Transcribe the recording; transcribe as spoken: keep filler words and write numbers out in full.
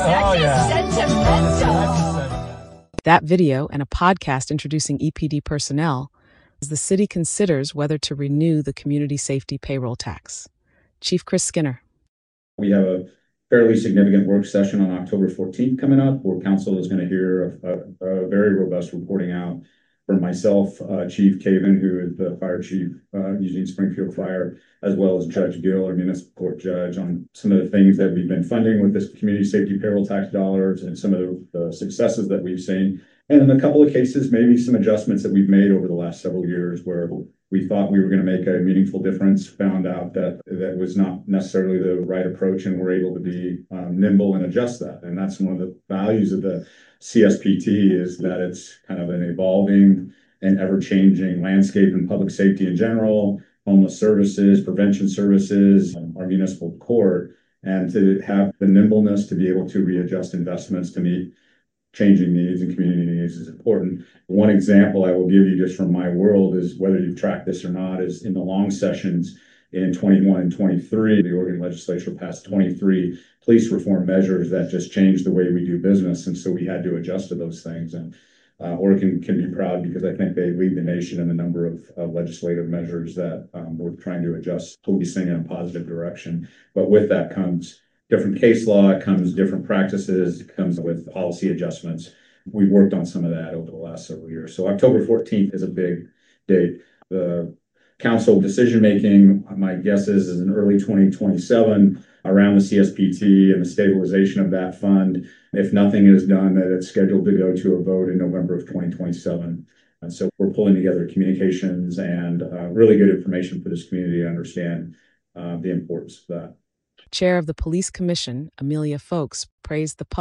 Oh, yeah. Sentimental. That video and a podcast introducing E P D personnel as the city considers whether to renew the community safety payroll tax. Chief Chris Skinner. We have a fairly significant work session on October fourteenth coming up, where council is going to hear a, a, a very robust reporting out from myself, uh, Chief Caven, who is the fire chief, uh, Eugene Springfield Fire, as well as Judge Gill, our municipal court judge, on some of the things that we've been funding with this community safety payroll tax dollars and some of the, the successes that we've seen. And in a couple of cases, maybe some adjustments that we've made over the last several years where we thought we were going to make a meaningful difference, found out that that was not necessarily the right approach, and we're able to be um, nimble and adjust that. And that's one of the values of the C S P T, is that it's kind of an evolving and ever-changing landscape in public safety in general, homeless services, prevention services, um, our municipal court, and to have the nimbleness to be able to readjust investments to meet changing needs and community needs is important. One example I will give you just from my world is, whether you've tracked this or not, is in the long sessions in twenty-one and twenty-three, the Oregon legislature passed twenty-three police reform measures that just changed the way we do business. And so we had to adjust to those things. And uh, Oregon can be proud, because I think they lead the nation in the number of uh, legislative measures that um, we're trying to adjust, policing in a positive direction. But with that comes different case law, it comes different practices, it comes with policy adjustments. We've worked on some of that over the last several years. So October fourteenth is a big date. The council decision-making, my guess is, is in early twenty twenty-seven around the C S P T and the stabilization of that fund. If nothing is done, that it's scheduled to go to a vote in November of twenty twenty-seven. And so we're pulling together communications and uh, really good information for this community to understand uh, the importance of that. Chair of the Police Commission, Amelia Folks, praised the